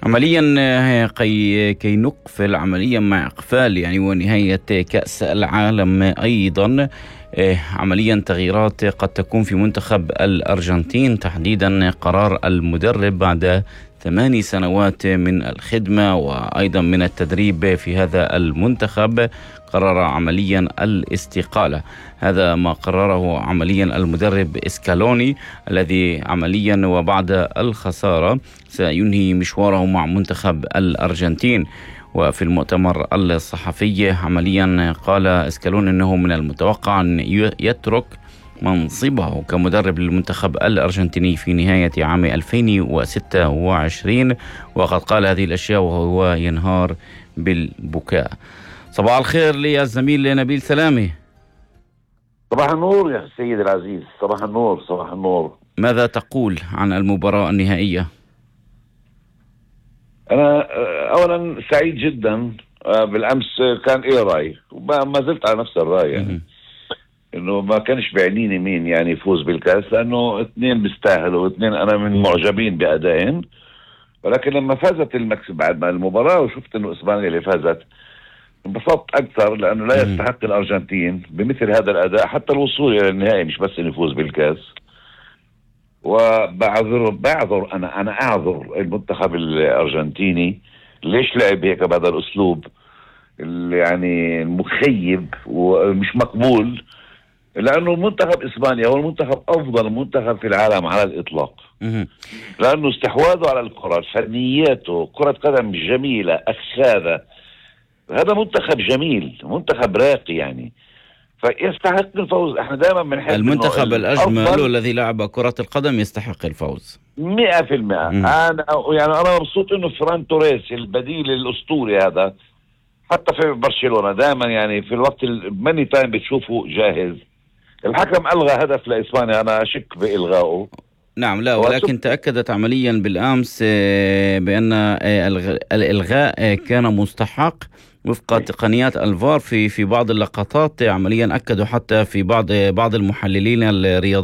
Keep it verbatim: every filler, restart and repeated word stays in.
عمليا آه، كي كي نقفل عمليا مع إقفال يعني ونهاية كأس العالم أيضا. آه، عمليا تغييرات قد تكون في منتخب الأرجنتين، تحديدا قرار المدرب بعد ثماني سنوات من الخدمة وأيضا من التدريب في هذا المنتخب، قرر عمليا الاستقالة. هذا ما قرره عمليا المدرب إسكالوني، الذي عمليا وبعد الخسارة سينهي مشواره مع منتخب الأرجنتين. وفي المؤتمر الصحفي عمليا قال إسكالوني أنه من المتوقع أن يترك منصبه كمدرب للمنتخب الأرجنتيني في نهاية عام ألفين وستة وعشرين، وقد قال هذه الأشياء وهو ينهار بالبكاء. صباح الخير لي الزميل نبيل سلامي. صباح النور يا سيد العزيز، صباح النور صباح النور. ماذا تقول عن المباراة النهائية؟ أنا أولا سعيد جدا. بالأمس كان إيه رأي وما زلت على نفس الرأي، يعني إنه ما كانش بيعنيني مين يعني يفوز بالكأس، لأنه اثنين بيستاهلوا، واثنين أنا من معجبين بأدائهم. ولكن لما فازت المكسب بعد ما المباراة وشفت إنه إسبانيا اللي فازت انبسطت أكثر، لأنه لا يستحق الأرجنتين بمثل هذا الأداء حتى الوصول إلى النهائي، مش بس إنه يفوز بالكأس. وبعذر بعذر أنا أنا أعذر المنتخب الأرجنتيني ليش لعب هيك بهذا الأسلوب يعني المخيب ومش مقبول، لأنه منتخب إسبانيا هو المنتخب أفضل منتخب في العالم على الإطلاق، لأنه استحواذه على الكرة، فنياته، كرة قدم جميلة أخاذة. هذا منتخب جميل، منتخب راقي يعني، فيستحق الفوز. احنا دائما بنحب المنتخب الأجمل والذي لعب كرة القدم يستحق الفوز مئة في المئة. أنا يعني أنا مبسوط إنه فران توريس البديل الأسطوري هذا حتى في برشلونة دائما يعني في الوقت الماني تايم بتشوفه جاهز. الحكم ألغى هدف لإسبانيا، أنا أشك بإلغائه. نعم، لا ولكن تأكدت عمليا بالأمس بأن الإلغاء كان مستحق وفق تقنيات الفار في في بعض اللقطات. عمليا أكدوا حتى في بعض بعض المحللين الرياضيين